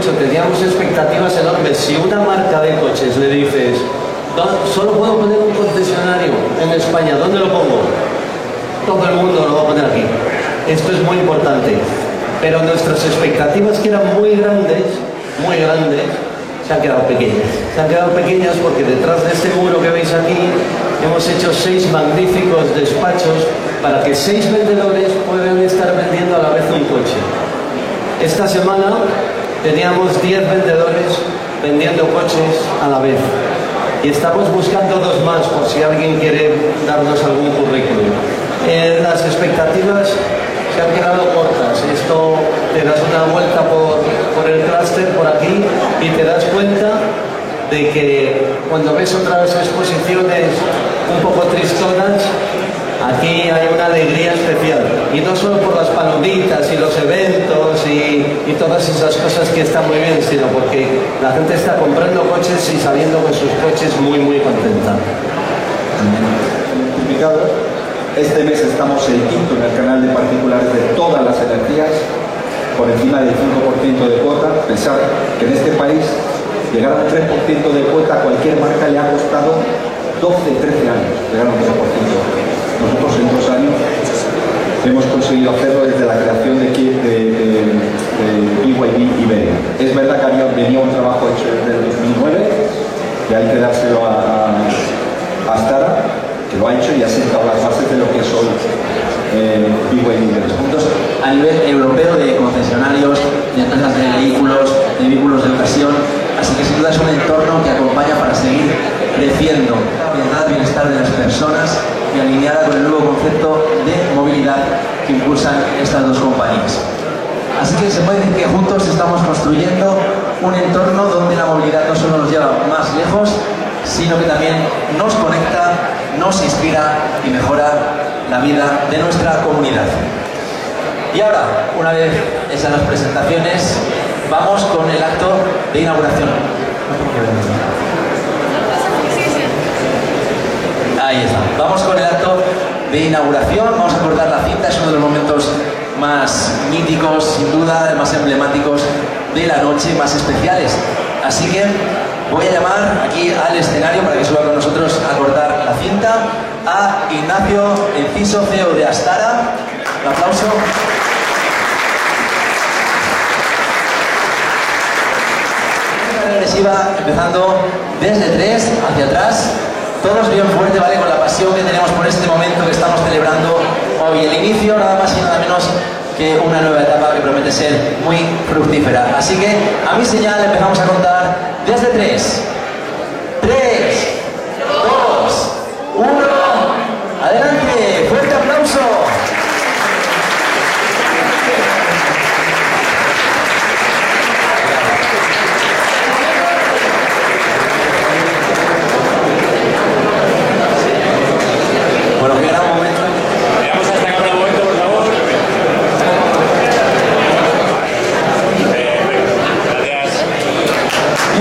mucho, teníamos expectativas enormes. Si una marca de coches le dices, solo puedo poner un concesionario en España, ¿dónde lo pongo? Todo el mundo lo va a poner aquí. Esto es muy importante. Pero nuestras expectativas, que eran muy grandes, se han quedado pequeñas. Se han quedado pequeñas porque detrás de este muro que veis aquí hemos hecho 6 magníficos despachos para que 6 vendedores puedan estar vendiendo a la vez un coche. Esta semana teníamos 10 vendedores vendiendo coches a la vez. Y estamos buscando 2 más por si alguien quiere darnos algún currículum. Las expectativas se han quedado cortas. Esto, te das una vuelta por el clúster por aquí y te das cuenta de que cuando ves otras exposiciones un poco tristonas, aquí hay una alegría especial. Y no solo por las palomitas y los eventos y todas esas cosas que están muy bien, sino porque la gente está comprando coches y saliendo con sus coches muy, muy contenta. Este mes estamos el quinto en el canal de particulares de todas las energías, por encima del 5% de cuota. Pensar que en este país llegar a un 3% de cuota a cualquier marca le ha costado 12-13 años llegar a un 3%. Nosotros en 2 años hemos conseguido hacerlo desde la creación de BYD Iberia. Es verdad que venía un trabajo hecho desde el 2009, que hay que dárselo a Astara, que lo ha hecho y ha sentado las bases de lo que son BYD. Puntos a nivel europeo de concesionarios, de empresas de vehículos de ocasión, así que sin duda es un entorno que acompaña para seguir creciendo, orientada al bienestar de las personas y alineada con el nuevo concepto de movilidad que impulsan estas 2 compañías. Así que se puede decir que juntos estamos construyendo un entorno donde la movilidad no solo nos lleva más lejos, sino que también nos conecta, nos inspira y mejora la vida de nuestra comunidad. Y ahora, una vez hechas las presentaciones, vamos con el acto de inauguración. Ahí está. Vamos con el acto de inauguración. Vamos a cortar la cinta. Es uno de los momentos más míticos, sin duda, más emblemáticos de la noche, más especiales. Así que voy a llamar aquí al escenario para que suba con nosotros a cortar la cinta a Ignacio Enciso, CEO de Astara. Un aplauso. Regresiva, empezando desde 3 hacia atrás. Todos bien fuerte, ¿vale? Con la pasión que tenemos por este momento que estamos celebrando hoy. El inicio, nada más y nada menos que una nueva etapa que promete ser muy fructífera. Así que, a mi señal, empezamos a contar desde 3.